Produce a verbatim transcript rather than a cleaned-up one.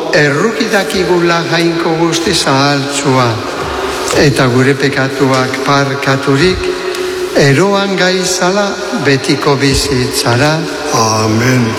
errukidakigula jainko guzti zahaltzua, eta gure pekatuak parkaturik, eroan gaizala betiko bizitzara. Amen.